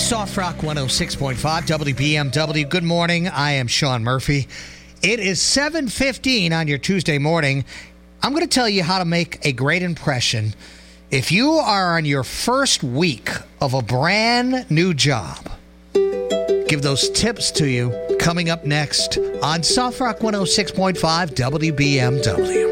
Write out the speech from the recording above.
Soft Rock 106.5 WBMW. Good morning. I am Sean Murphy. It is 7:15 on your Tuesday morning. I'm going to tell you how to make a great impression if you are on your first week of a brand new job. Give those tips to you coming up next on Soft Rock 106.5 WBMW.